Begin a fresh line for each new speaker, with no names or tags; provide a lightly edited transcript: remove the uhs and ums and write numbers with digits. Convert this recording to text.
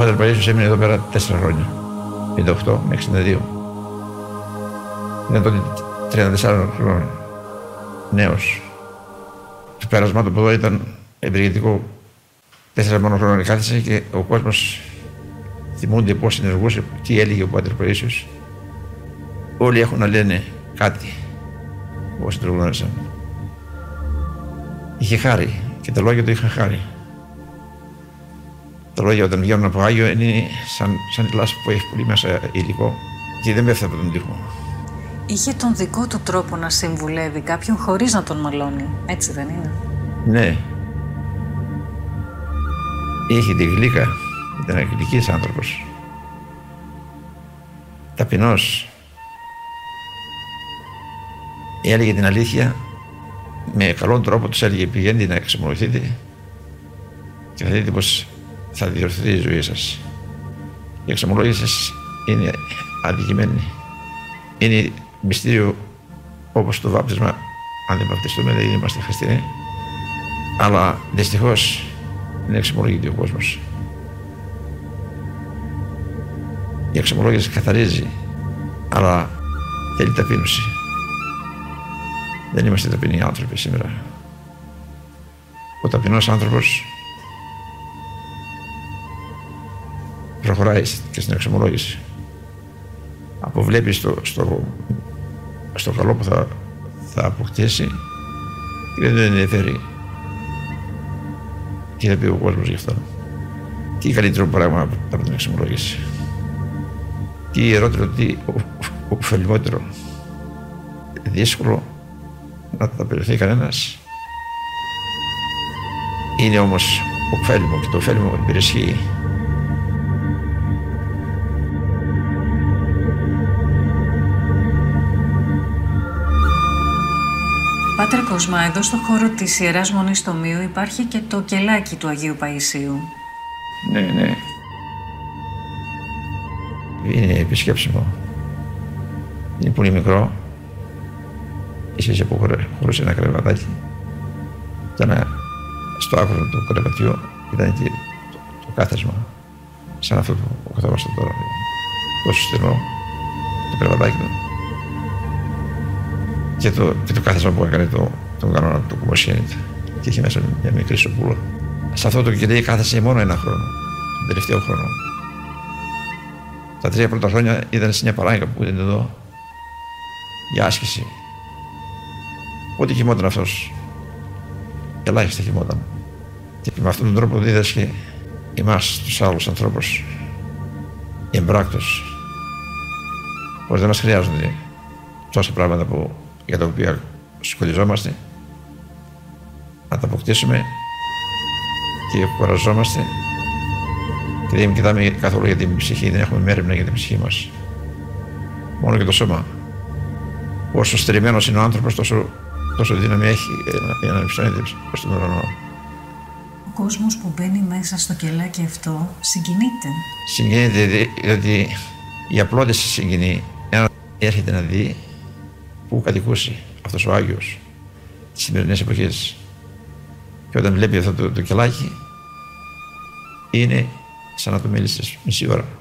Πάτερ Παΐσιος έμεινε εδώ πέρα 4 χρόνια, 58 με 62. Ήταν τότε 34 χρόνων, νέος. Το πέρασμά του από εδώ ήταν εμπειρητικό. 4 μόνο χρόνια κάθισε και ο κόσμος θυμούνται πώς ενεργούσε, τι έλεγε ο Πάτερ Παΐσιος. Όλοι έχουν να λένε κάτι, όσοι τον γνώρισαν. Είχε χάρη και τα λόγια του είχαν χάρη. Τα λόγια όταν βγαίνουν από Άγιο είναι σαν τη λάσπη που έχει πολύ μέσα υλικό και δεν πέφτει από τον τοίχο.
Είχε τον δικό του τρόπο να συμβουλεύει κάποιον χωρίς να τον μαλώνει, έτσι δεν είναι?
Ναι. Είχε τη γλύκα, ήταν γλυκής άνθρωπος. Ταπεινός. Έλεγε την αλήθεια, με καλόν τρόπο τους έλεγε πηγαίνετε να εξομολογηθείτε και θα δείτε πως θα διορθωθεί η ζωή σας. Η εξομολόγηση σας είναι αδικημένη. Είναι μυστήριο όπως το βάπτισμα, αν δεν βαπτιστούμε δεν είμαστε χριστιανοί. Αλλά δυστυχώς δεν εξομολογείται ο κόσμος. Η εξομολόγηση καθαρίζει, αλλά θέλει ταπείνωση. Δεν είμαστε ταπεινοί άνθρωποι σήμερα. Ο ταπεινός άνθρωπος προχωράει και στην εξομολόγηση. Αποβλέπει στο καλό που θα αποκτήσει και δεν τον ενδιαφέρει τι θα πει ο κόσμος γι' αυτό. Τι καλύτερο πράγμα από την εξομολόγηση. Τι ιερότερο, τι ωφελημότερο. Δύσκολο να τα περιοθεί κανένας. Είναι όμως ωφέλιμο και το ωφέλιμο υπερισχύει.
Πάτερ Κοσμά, εδώ στο χώρο της Ιεράς Μονής Τομείου υπάρχει και το κελάκι του Αγίου Παΐσιου.
Ναι, ναι. Είναι επισκέψιμο. Είναι πολύ μικρό. Ίσως που χωρούσε ένα κρεβατάκι. Ήταν στο άκρο του κρεβατιού, ήταν και το κάθεσμα. Σαν αυτό που καθόμαστε τώρα. Τόσο στενό το κρεβατάκι του. Και το κάθεσμα που έκανε τον κανόνα του Κουμοσιένητα. Και είχε μέσα μια μικρή σοπούλα. Σε αυτό το κελί κάθεσε μόνο 1 χρόνο. Τον τελευταίο χρόνο. Τα 3 πρώτα χρόνια ήταν σε μια παράγκα που ήταν εδώ για άσκηση. Ό,τι κοιμόταν αυτός. Ελάχιστα κοιμόταν. Και με αυτόν τον τρόπο δίδασκε εμάς τους άλλους ανθρώπους εμπράκτος πως δεν μας χρειάζονται τόσα πράγματα για τα οποία σκολιζόμαστε, να τα αποκτήσουμε και κουραζόμαστε και δεν κοιτάμε καθόλου για την ψυχή, δεν έχουμε μέρημνα για την ψυχή μας. Μόνο για το σώμα. Όσο στερημένος είναι ο άνθρωπος, τόσο δύναμη έχει για να υψώνεται προς τον ουρανό.
Ο κόσμος που μπαίνει μέσα στο κελάκι αυτό συγκινείται.
Συγκινείται διότι η απλότητα συγκινεί. Ένα έρχεται να δει που κατοικούσε αυτός ο Άγιος τις σημερινές εποχές. Και όταν βλέπει αυτό το κελάκι, είναι σαν να το μίλησες μισή ώρα.